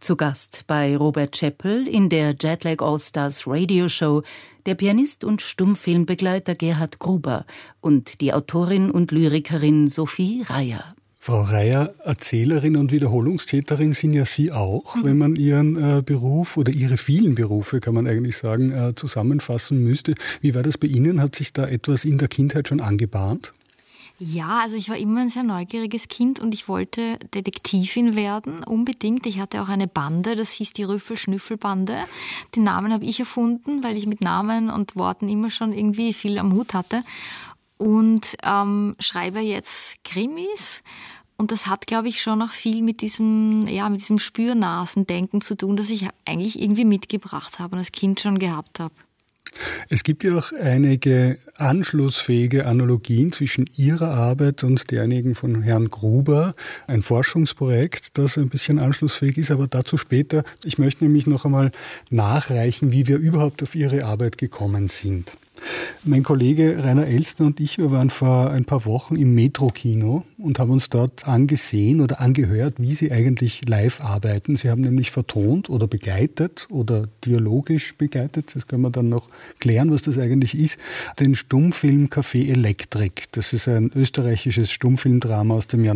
Zu Gast bei Robert Chappell in der Jetlag All-Stars Radio Show der Pianist und Stummfilmbegleiter Gerhard Gruber und die Autorin und Lyrikerin Sophie Reyer. Frau Reyer, Erzählerin und Wiederholungstäterin sind ja Sie auch, wenn man Ihren Beruf oder Ihre vielen Berufe, kann man eigentlich sagen, zusammenfassen müsste. Wie war das bei Ihnen? Hat sich da etwas in der Kindheit schon angebahnt? Ja, also ich war immer ein sehr neugieriges Kind und ich wollte Detektivin werden, unbedingt. Ich hatte auch eine Bande, das hieß die Rüffel-Schnüffel-Bande. Den Namen habe ich erfunden, weil ich mit Namen und Worten immer schon irgendwie viel am Hut hatte. Und schreibe jetzt Krimis. Und das hat, glaube ich, schon auch viel mit diesem Spürnasendenken zu tun, das ich eigentlich irgendwie mitgebracht habe und als Kind schon gehabt habe. Es gibt ja auch einige anschlussfähige Analogien zwischen Ihrer Arbeit und derjenigen von Herrn Gruber. Ein Forschungsprojekt, das ein bisschen anschlussfähig ist, aber dazu später. Ich möchte nämlich noch einmal nachreichen, wie wir überhaupt auf Ihre Arbeit gekommen sind. Mein Kollege Rainer Elstner und ich, wir waren vor ein paar Wochen im Metro-Kino und haben uns dort angesehen oder angehört, wie Sie eigentlich live arbeiten. Sie haben nämlich vertont oder begleitet oder dialogisch begleitet, das können wir dann noch klären, was das eigentlich ist, den Stummfilm Café Elektrik. Das ist ein österreichisches Stummfilmdrama aus dem Jahr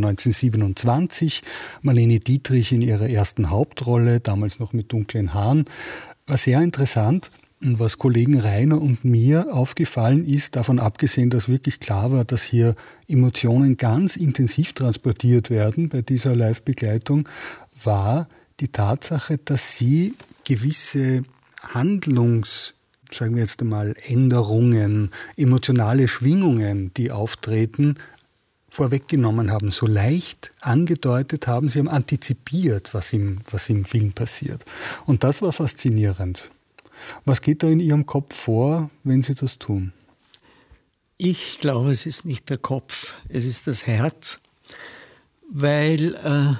1927. Marlene Dietrich in ihrer ersten Hauptrolle, damals noch mit dunklen Haaren. War sehr interessant. Und was Kollegen Rainer und mir aufgefallen ist, davon abgesehen, dass wirklich klar war, dass hier Emotionen ganz intensiv transportiert werden bei dieser Live-Begleitung, war die Tatsache, dass sie gewisse sagen wir jetzt einmal, Änderungen, emotionale Schwingungen, die auftreten, vorweggenommen haben, so leicht angedeutet haben, sie haben antizipiert, was im Film passiert. Und das war faszinierend. Was geht da in Ihrem Kopf vor, wenn Sie das tun? Ich glaube, es ist nicht der Kopf, es ist das Herz, weil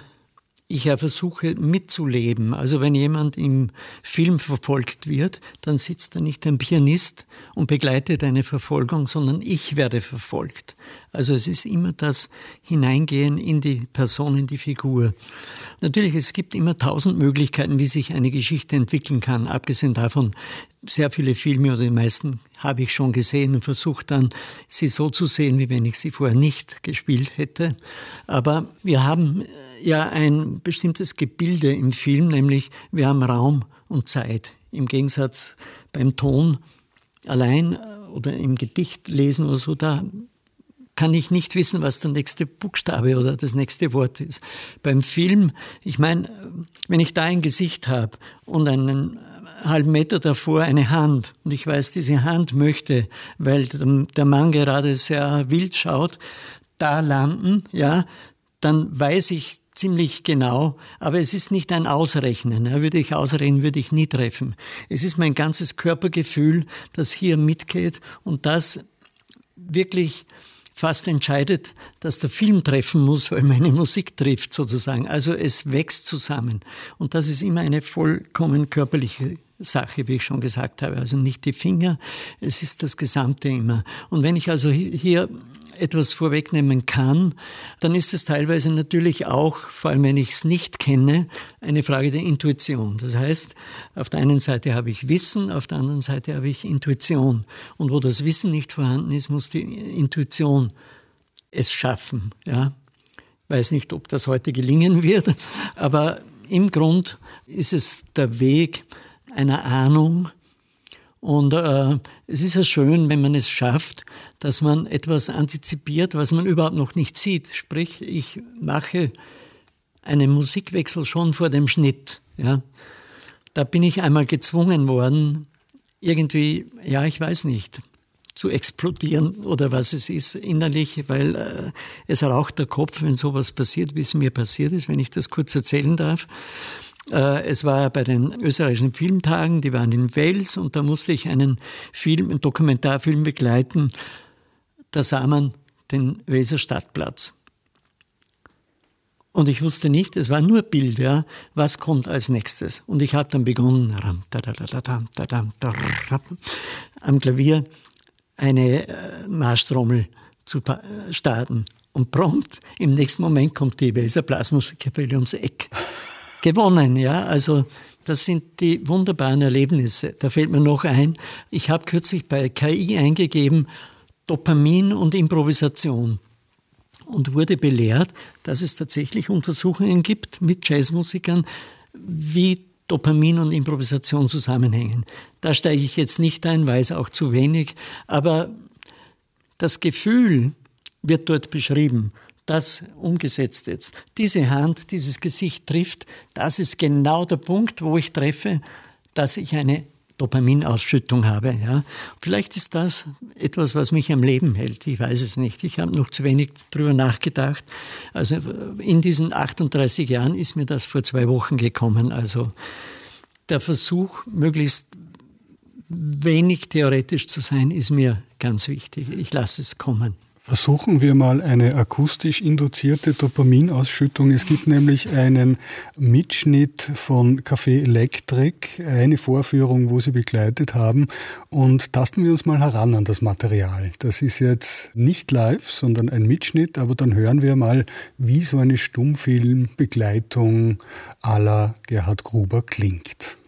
ich ja versuche mitzuleben. Also wenn jemand im Film verfolgt wird, dann sitzt da nicht ein Pianist und begleitet eine Verfolgung, sondern ich werde verfolgt. Also es ist immer das Hineingehen in die Person, in die Figur. Natürlich, es gibt immer 1000 Möglichkeiten, wie sich eine Geschichte entwickeln kann. Abgesehen davon, sehr viele Filme oder die meisten habe ich schon gesehen und versucht dann, sie so zu sehen, wie wenn ich sie vorher nicht gespielt hätte. Aber wir haben ja ein bestimmtes Gebilde im Film, nämlich wir haben Raum und Zeit. Im Gegensatz beim Ton allein oder im Gedicht lesen oder so, da kann ich nicht wissen, was der nächste Buchstabe oder das nächste Wort ist. Beim Film, ich meine, wenn ich da ein Gesicht habe und einen halben Meter davor eine Hand und ich weiß, diese Hand möchte, weil der Mann gerade sehr wild schaut, da landen, ja, dann weiß ich ziemlich genau, aber es ist nicht ein Ausrechnen. Würde ich ausrechnen, würde ich nie treffen. Es ist mein ganzes Körpergefühl, das hier mitgeht und das wirklich fast entscheidet, dass der Film treffen muss, weil meine Musik trifft sozusagen. Also es wächst zusammen. Und das ist immer eine vollkommen körperliche Sache, wie ich schon gesagt habe. Also nicht die Finger, es ist das Gesamte immer. Und wenn ich also hier etwas vorwegnehmen kann, dann ist es teilweise natürlich auch, vor allem wenn ich es nicht kenne, eine Frage der Intuition. Das heißt, auf der einen Seite habe ich Wissen, auf der anderen Seite habe ich Intuition. Und wo das Wissen nicht vorhanden ist, muss die Intuition es schaffen. Ja? Ich weiß nicht, ob das heute gelingen wird, aber im Grund ist es der Weg einer Ahnung. Und es ist ja schön, wenn man es schafft, dass man etwas antizipiert, was man überhaupt noch nicht sieht. Sprich, ich mache einen Musikwechsel schon vor dem Schnitt. Ja. Da bin ich einmal gezwungen worden, irgendwie, ja, ich weiß nicht, zu explodieren oder was es ist innerlich, weil es raucht der Kopf, wenn sowas passiert, wie es mir passiert ist, wenn ich das kurz erzählen darf. Es war bei den österreichischen Filmtagen, die waren in Wels und da musste ich einen Dokumentarfilm begleiten. Da sah man den Welser Stadtplatz. Und ich wusste nicht, es war nur Bild, ja, was kommt als nächstes. Und ich habe dann begonnen, am Klavier eine Marschtrommel zu starten. Und prompt, im nächsten Moment kommt die Welser Blasmusikkapelle ums Eck. gewonnen. Ja? Also das sind die wunderbaren Erlebnisse. Da fällt mir noch ein, ich habe kürzlich bei KI eingegeben, Dopamin und Improvisation und wurde belehrt, dass es tatsächlich Untersuchungen gibt mit Jazzmusikern, wie Dopamin und Improvisation zusammenhängen. Da steige ich jetzt nicht ein, weiß auch zu wenig, aber das Gefühl wird dort beschrieben, das umgesetzt jetzt. Diese Hand, dieses Gesicht trifft, das ist genau der Punkt, wo ich treffe, dass ich eine Dopaminausschüttung habe. Ja. Vielleicht ist das etwas, was mich am Leben hält. Ich weiß es nicht. Ich habe noch zu wenig drüber nachgedacht. Also in diesen 38 Jahren ist mir das vor 2 Wochen gekommen. Also der Versuch, möglichst wenig theoretisch zu sein, ist mir ganz wichtig. Ich lasse es kommen. Versuchen wir mal eine akustisch induzierte Dopaminausschüttung. Es gibt nämlich einen Mitschnitt von Café Electric, eine Vorführung, wo Sie begleitet haben. Und tasten wir uns mal heran an das Material. Das ist jetzt nicht live, sondern ein Mitschnitt, aber dann hören wir mal, wie so eine Stummfilmbegleitung à la Gerhard Gruber klingt.